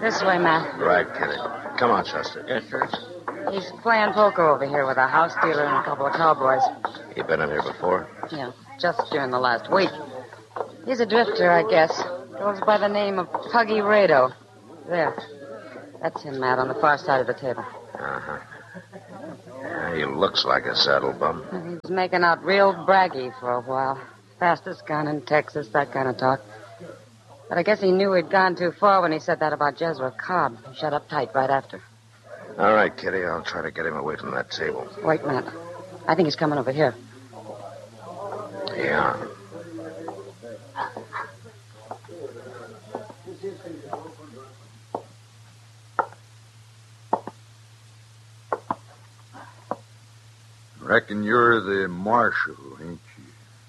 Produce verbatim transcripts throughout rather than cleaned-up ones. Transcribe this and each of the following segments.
This way, Matt. Right, Kitty. Come on, Chester. Yes, sir. He's playing poker over here with a house dealer and a couple of cowboys. You been in here before? Yeah, just during the last week. He's a drifter, I guess. Goes by the name of Puggy Rado. There. That's him, Matt, on the far side of the table. Uh-huh. Yeah, he looks like a saddle bum. He's making out real braggy for a while. Fastest gun in Texas, that kind of talk. But I guess he knew he'd gone too far when he said that about Jezra Cobb. He shut up tight right after. All right, Kitty, I'll try to get him away from that table. Wait, Matt. I think he's coming over here. Yeah. Reckon you're the marshal, ain't you?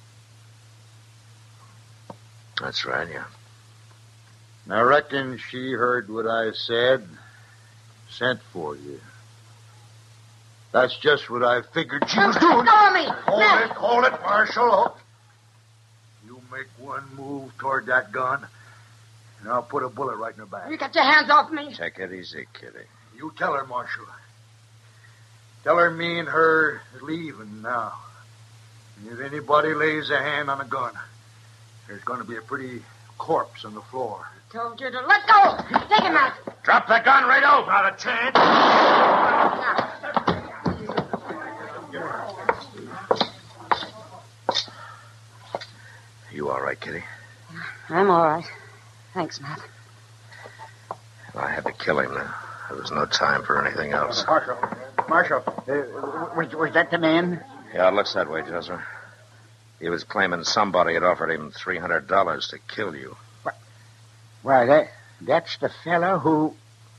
That's right, yeah. I reckon she heard what I said, sent for you. That's just what I figured she was doing. Go me! Hold it, hold it, Marshal. You make one move toward that gun, and I'll put a bullet right in her back. You got your hands off me. Take it easy, Kitty. You tell her, Marshal. Tell her me and her is leaving now. And if anybody lays a hand on a gun, there's going to be a pretty corpse on the floor. Told you to let go. Take him out. Drop the gun, Rado. Not a chance. You all right, Kitty? I'm all right. Thanks, Matt. Well, I had to kill him now. There was no time for anything else. Marshal, Marshal, uh, was, was that the man? Yeah, it looks that way, Jezra. He was claiming somebody had offered him three hundred dollars to kill you. Why, that that's the fellow who...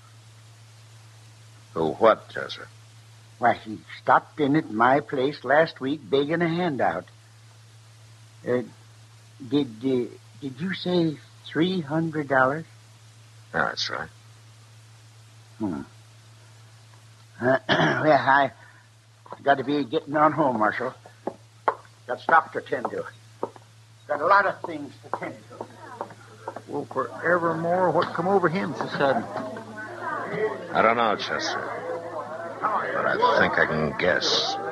Who what, Jezra? Why, he stopped in at my place last week begging a handout. Uh, did, uh, did you say three hundred dollars? Yeah, that's right. Hmm. Uh, well, I got to be getting on home, Marshal. Got stock to tend to. Got a lot of things to tend to. Well, forevermore, what come over him so sudden? I don't know, Chester. But I think I can guess.